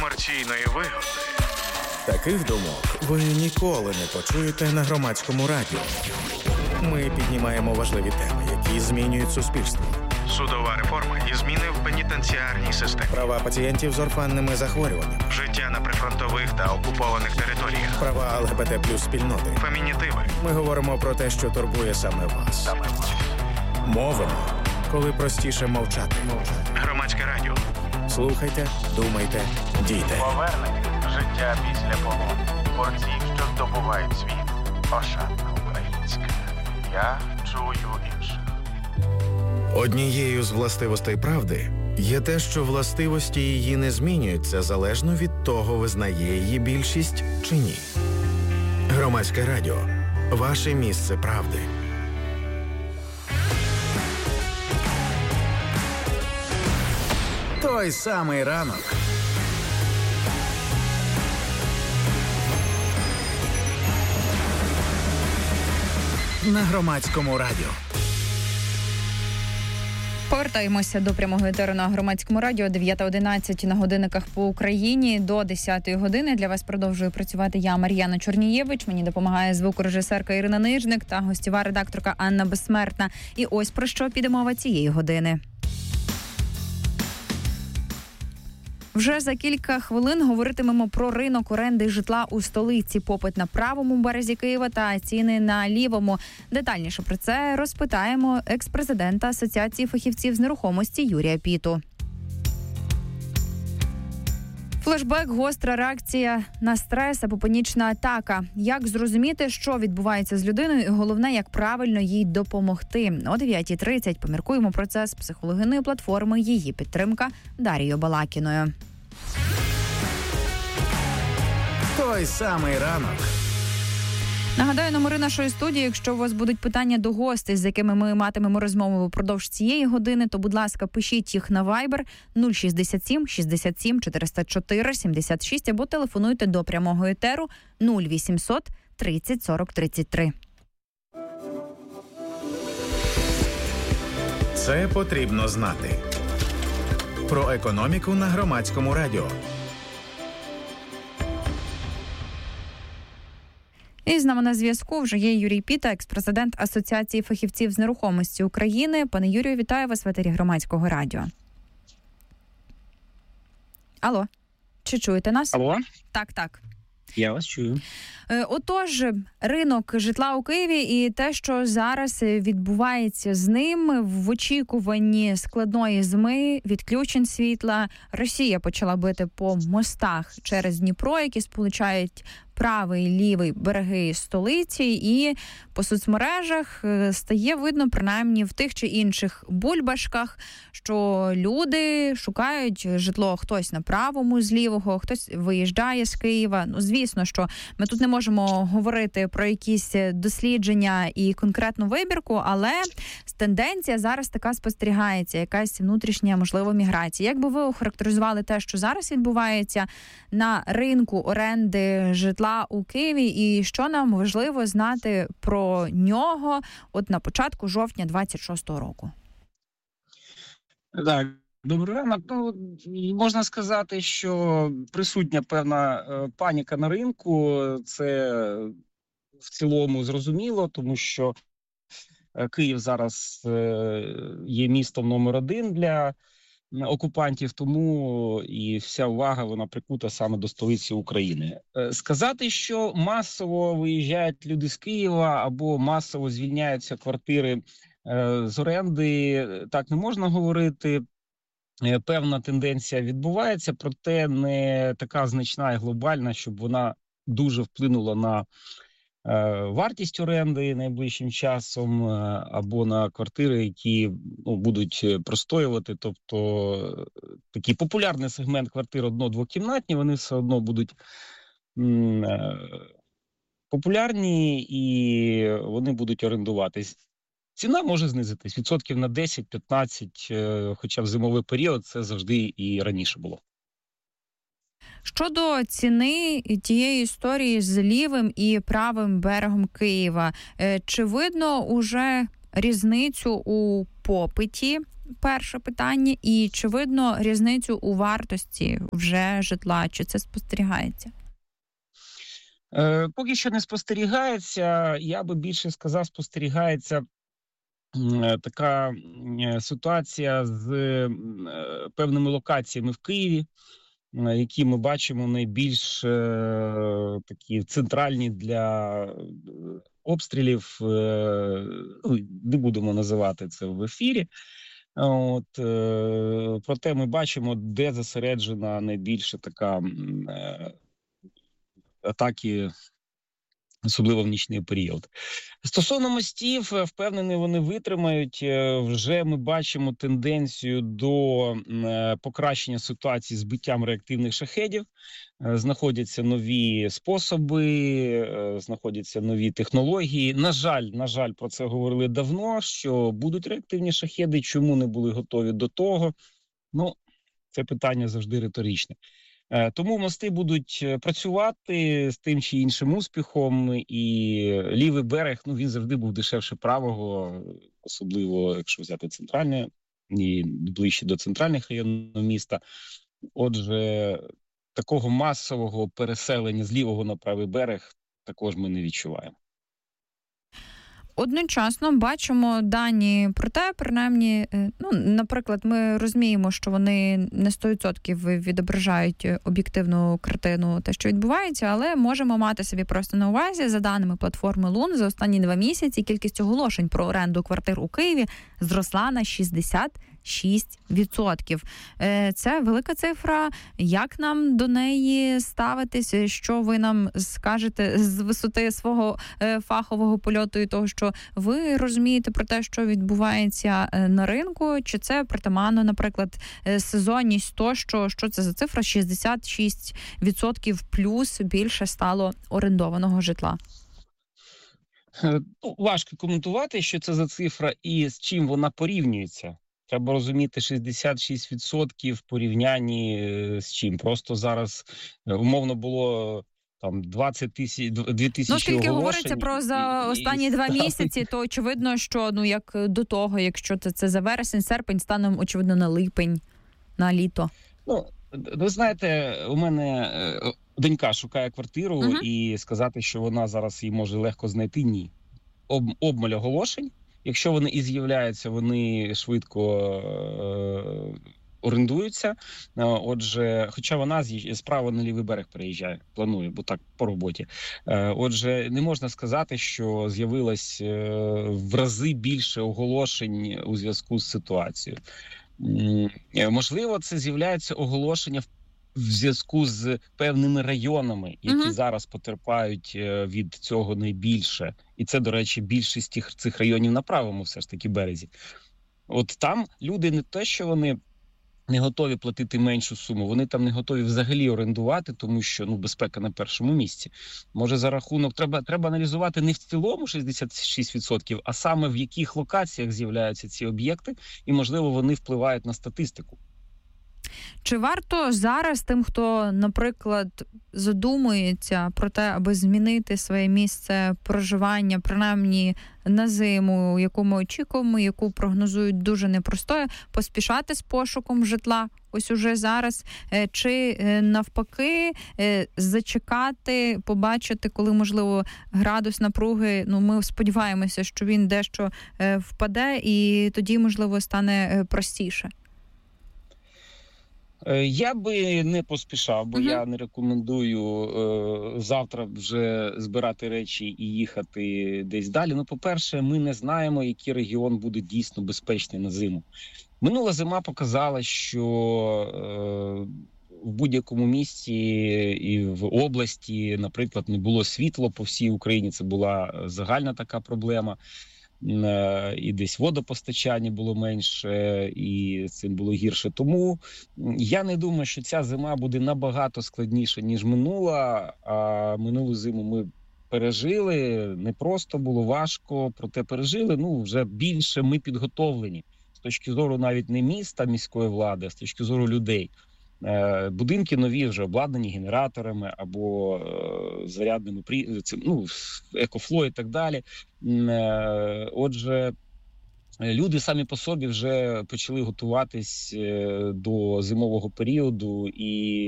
комерційної вигоди. Таких думок ви ніколи не почуєте на Громадському радіо. Ми піднімаємо важливі теми, які змінюють суспільство. Судова реформа і зміни в пенітенціарній системі. Права пацієнтів з орфанними захворюваннями. Життя на прифронтових та окупованих територіях. Права ЛГБТ плюс спільноти. Фемінітиви. Ми говоримо про те, що турбує саме вас. Мовимо, коли простіше мовчати. Громадське радіо. Слухайте, думайте, дійте. Повернення. Життя після полону. Борців, що здобувають світ. Ошатна українська. Я чую інших. Однією з властивостей правди є те, що властивості її не змінюються залежно від того, визнає її більшість чи ні. Громадське радіо. Ваше місце правди. Той самий ранок. На Громадському радіо. Повертаємося до прямого етеру на Громадському радіо. 9:11 на годинниках по Україні. До 10 години для вас продовжую працювати я, Мар'яна Чорнієвич. Мені допомагає звукорежисерка Ірина Нижник та гостєва редакторка Анна Безсмертна. І ось про що піде мова цієї години. Вже за кілька хвилин говоритимемо про ринок оренди житла у столиці, попит на правому березі Києва та ціни на лівому. Детальніше про це розпитаємо екс-президента Асоціації фахівців з нерухомості Юрія Піту. Флешбек, гостра реакція на стрес або панічна атака. Як зрозуміти, що відбувається з людиною і головне, як правильно їй допомогти. О 9:30 поміркуємо про це з психологиною платформи «Її підтримка» Дарією Балакіною. Той самий ранок. Нагадаю, номери нашої студії, якщо у вас будуть питання до гостей, з якими ми матимемо розмову впродовж цієї години, то, будь ласка, пишіть їх на Viber 067 67 404 76 або телефонуйте до прямого етеру 0800 30 40 33. Це потрібно знати. Про економіку на Громадському радіо. І з нами на зв'язку вже є Юрій Піта, екс-президент Асоціації фахівців з нерухомості України. Пане Юрію, вітаю вас в етері Громадського радіо. Алло, чи чуєте нас? Алло? Так. Я вас чую. Отож, ринок житла у Києві і те, що зараз відбувається з ним в очікуванні складної зими, відключень світла. Росія почала бити по мостах через Дніпро, які сполучають правий і лівий береги столиці, і по соцмережах стає видно, принаймні в тих чи інших бульбашках, що люди шукають житло, хтось на правому з лівого, хтось виїжджає з Києва. Ну, звісно, що ми тут не можемо говорити про якісь дослідження і конкретну вибірку, але тенденція зараз така спостерігається, якась внутрішня, можливо, міграція. Як би ви охарактеризували те, що зараз відбувається на ринку оренди житла у Києві, і що нам важливо знати про нього от на початку жовтня 26-го року? Так, добрий ранок. Ну, можна сказати, що присутня певна паніка на ринку. Це в цілому зрозуміло, тому що Київ зараз є містом номер 1 для окупантів, тому і вся увага вона прикута саме до столиці України. Сказати, що масово виїжджають люди з Києва або масово звільняються квартири з оренди, так не можна говорити. Певна тенденція відбувається, проте не така значна і глобальна, щоб вона дуже вплинула на вартість оренди найближчим часом або на квартири, які будуть простоювати. Тобто такий популярний сегмент квартир одно-двокімнатні, вони все одно будуть популярні і вони будуть орендуватись. Ціна може знизитись відсотків на 10-15, хоча в зимовий період це завжди і раніше було. Щодо ціни тієї історії з лівим і правим берегом Києва, чи видно уже різницю у попиті перше питання. І чи видно різницю у вартості вже житла? Чи це спостерігається? Поки що не спостерігається. Я би більше сказав, спостерігається така ситуація з певними локаціями в Києві, які ми бачимо найбільш такі центральні для обстрілів. Не будемо називати це в ефірі. Проте ми бачимо, де зосереджена найбільше така атаки, особливо в нічний період. Стосовно мостів, впевнений, вони витримають. Вже ми бачимо тенденцію до покращення ситуації з збиттям реактивних шахедів. Знаходяться нові способи, знаходяться нові технології. На жаль, про це говорили давно, що будуть реактивні шахеди. Чому не були готові до того? Це питання завжди риторичне. Тому мости будуть працювати з тим чи іншим успіхом, і лівий берег, він завжди був дешевше правого, особливо, якщо взяти центральне і ближче до центральних районів міста. Отже, такого масового переселення з лівого на правий берег також ми не відчуваємо. Одночасно бачимо дані про те, принаймні, наприклад, ми розуміємо, що вони не 100% відображають об'єктивну картину те, що відбувається, але можемо мати собі просто на увазі, за даними платформи Лун, за останні 2 місяці кількість оголошень про оренду квартир у Києві зросла на 66%. Це велика цифра. Як нам до неї ставитись? Що ви нам скажете з висоти свого фахового польоту і того, що ви розумієте про те, що відбувається на ринку? Чи це притаманно, наприклад, сезонність тощо? Що це за цифра? 66% плюс більше стало орендованого житла. Важко коментувати, що це за цифра і з чим вона порівнюється. Треба розуміти, 66% в порівнянні з чим. Просто зараз умовно було 20 тисяч, 2 тисячі оголошень. Скільки говориться про за останні 2 місяці, то очевидно, що як до того, якщо це за вересень, серпень, станом очевидно на липень, на літо. Ви знаєте, у мене донька шукає квартиру, і сказати, що вона зараз її може легко знайти, ні. Обмаль оголошень. Якщо вони і з'являються, вони швидко орендуються. Отже, хоча вона справа на лівий берег переїжджає, планує, бо так по роботі. Отже, не можна сказати, що з'явилось в рази більше оголошень у зв'язку з ситуацією. Можливо, це з'являються оголошення в зв'язку з певними районами, які зараз потерпають від цього найбільше. І це, до речі, більшість цих районів на правому все ж таки березі. От там люди не те, що вони не готові платити меншу суму, вони там не готові взагалі орендувати, тому що безпека на першому місці. Може, за рахунок треба аналізувати не в цілому 66%, а саме в яких локаціях з'являються ці об'єкти, і, можливо, вони впливають на статистику. Чи варто зараз тим, хто, наприклад, задумується про те, аби змінити своє місце проживання, принаймні на зиму, яку ми очікуємо, яку прогнозують дуже непростою, поспішати з пошуком житла ось уже зараз, чи навпаки зачекати, побачити, коли, можливо, градус напруги, ми сподіваємося, що він дещо впаде, і тоді, можливо, стане простіше? Я би не поспішав, бо я не рекомендую завтра вже збирати речі і їхати десь далі. по-перше, ми не знаємо, який регіон буде дійсно безпечний на зиму. Минула зима показала, що в будь-якому місті і в області, наприклад, не було світла по всій Україні. Це була загальна така проблема. І десь водопостачання було менше, і цим було гірше. Тому я не думаю, що ця зима буде набагато складніша, ніж минула. А минулу зиму ми пережили, непросто, було важко, проте пережили. Вже більше ми підготовлені. З точки зору навіть не міста, міської влади, а з точки зору людей. Будинки нові вже обладнані генераторами або зарядними екофло і так далі. Отже, люди самі по собі вже почали готуватись до зимового періоду, і